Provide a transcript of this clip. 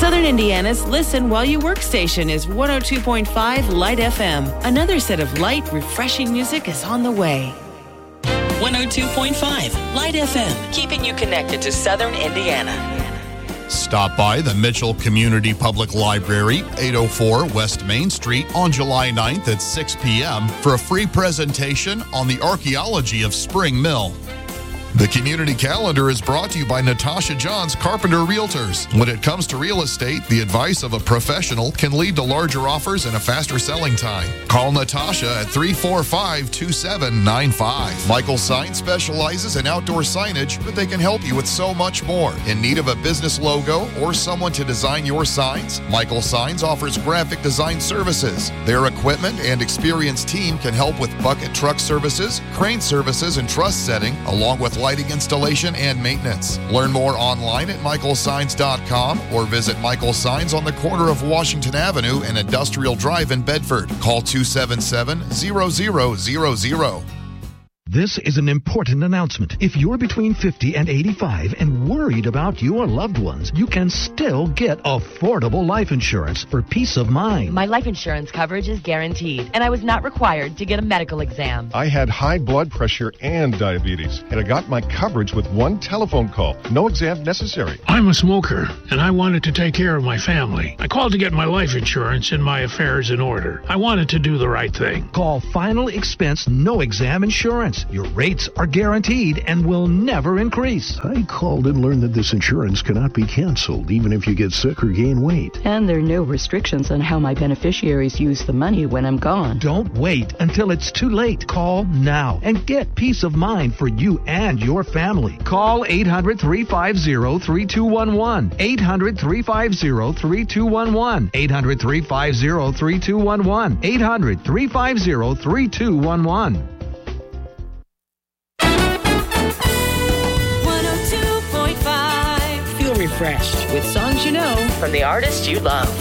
Southern Indiana's Listen While You Work station is 102.5 Light FM. Another set of light, refreshing music is on the way. 102.5 Light FM, keeping you connected to Southern Indiana. Stop by the Mitchell Community Public Library, 804 West Main Street on July 9th at 6 p.m. for a free presentation on the archaeology of Spring Mill. The community calendar is brought to you by Natasha Johns Carpenter Realtors. When it comes to real estate, the advice of a professional can lead to larger offers and a faster selling time. Call Natasha at 345-2795. Michael Signs specializes in outdoor signage, but they can help you with so much more. In need of a business logo or someone to design your signs? Michael Signs offers graphic design services. Their equipment and experienced team can help with bucket truck services, crane services, and truss setting, along with lighting installation and maintenance. Learn more online at michaelsigns.com or visit Michael Signs on the corner of Washington Avenue and Industrial Drive in Bedford. Call 277-0000. This is an important announcement. If you're between 50 and 85 and worried about your loved ones, you can still get affordable life insurance for peace of mind. My life insurance coverage is guaranteed, and I was not required to get a medical exam. I had high blood pressure and diabetes, and I got my coverage with one telephone call. No exam necessary. I'm a smoker, and I wanted to take care of my family. I called to get my life insurance and my affairs in order. I wanted to do the right thing. Call Final Expense No Exam Insurance. Your rates are guaranteed and will never increase. I called and learned that this insurance cannot be canceled, even if you get sick or gain weight. And there are no restrictions on how my beneficiaries use the money when I'm gone. Don't wait until it's too late. Call now and get peace of mind for you and your family. Call 800-350-3211. 800-350-3211. 800-350-3211. 800-350-3211. Refreshed with songs you know from the artists you love.